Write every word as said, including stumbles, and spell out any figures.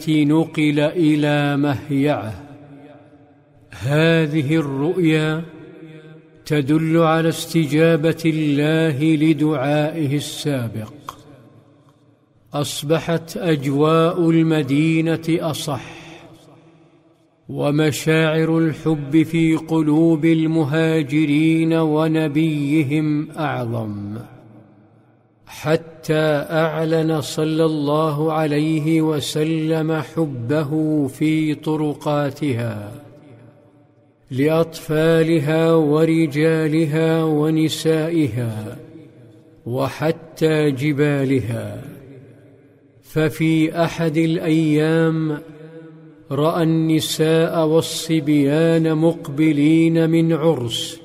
نقل إلى مهيعه. هذه الرؤيا تدل على استجابة الله لدعائه السابق. أصبحت أجواء المدينة أصح، ومشاعر الحب في قلوب المهاجرين ونبيهم أعظم، حتى أعلن صلى الله عليه وسلم حبه في طرقاتها لأطفالها ورجالها ونسائها وحتى جبالها. ففي أحد الأيام رأى النساء والصبيان مقبلين من عرس،